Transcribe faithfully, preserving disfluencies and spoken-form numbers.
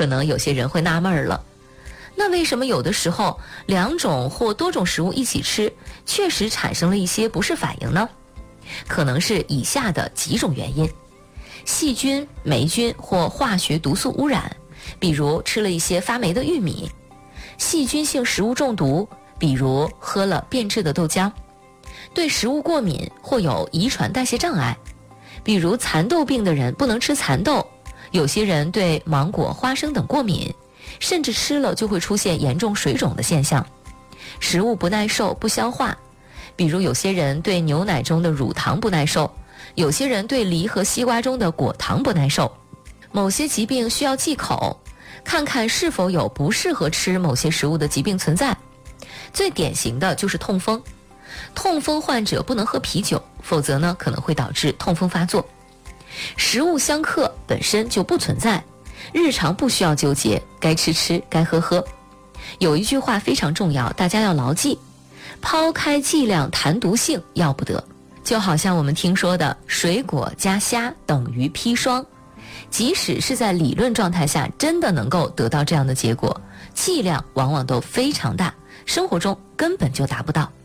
可能有些人会纳闷了，那为什么有的时候两种或多种食物一起吃，确实产生了一些不适反应呢？可能是以下的几种原因：细菌、霉菌或化学毒素污染，比如吃了一些发霉的玉米；细菌性食物中毒，比如喝了变质的豆浆；对食物过敏或有遗传代谢障碍，比如蚕豆病的人不能吃蚕豆，有些人对芒果、花生等过敏，甚至吃了就会出现严重水肿的现象；食物不耐受、不消化，比如有些人对牛奶中的乳糖不耐受，有些人对梨和西瓜中的果糖不耐受。某些疾病需要忌口，看看是否有不适合吃某些食物的疾病存在。最典型的就是痛风，痛风患者不能喝啤酒，否则呢可能会导致痛风发作。食物相克本身就不存在，日常不需要纠结，该吃吃，该喝喝。有一句话非常重要，大家要牢记：抛开剂量谈毒性，要不得。就好像我们听说的水果加虾等于砒霜，即使是在理论状态下真的能够得到这样的结果，剂量往往都非常大，生活中根本就达不到。